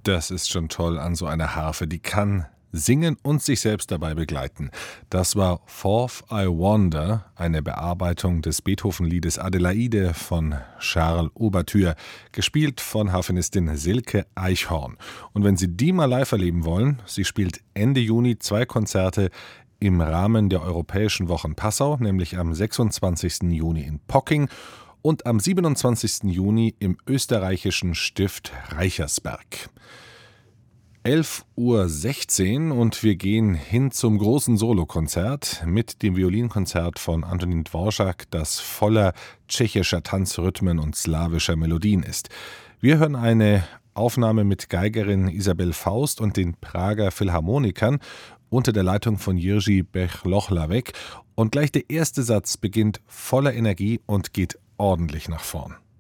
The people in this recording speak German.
Das ist schon toll an so einer Harfe. Die kann singen und sich selbst dabei begleiten. Das war Forth I Wander, eine Bearbeitung des Beethoven-Liedes Adelaide von Charles Ouverture, gespielt von Harfenistin Silke Eichhorn. Und wenn Sie die mal live erleben wollen, sie spielt Ende Juni 2 Konzerte im Rahmen der Europäischen Wochen Passau, nämlich am 26. Juni in Pocking und am 27. Juni im österreichischen Stift Reichersberg. 11:16 Uhr und wir gehen hin zum großen Solokonzert mit dem Violinkonzert von Antonín Dvořák, das voller tschechischer Tanzrhythmen und slawischer Melodien ist. Wir hören eine Aufnahme mit Geigerin Isabel Faust und den Prager Philharmonikern unter der Leitung von Jiří Bech-Lochlavek und gleich der erste Satz beginnt voller Energie und geht ordentlich nach vorn.